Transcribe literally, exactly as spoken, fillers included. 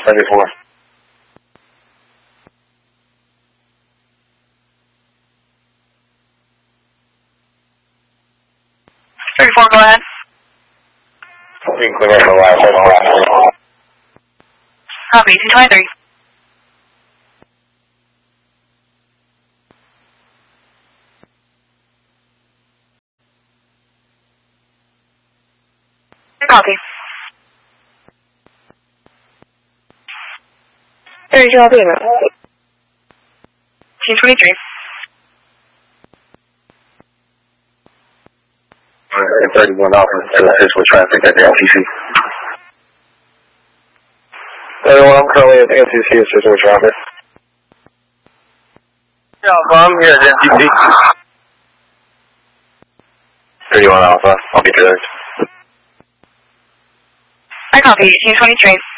seventy-four. thirty-four, go ahead. You can clear up the last one. Copy, two twenty-three. Copy. thirty-two, I'll be in it. two twenty-three. And thirty-one Alpha to assist with traffic at the L T C. thirty-one, I'm currently at the L T C assisting with traffic. Alpha, I'm here at the L T C. thirty-one Alpha, I'll be direct. I copy, two twenty-three.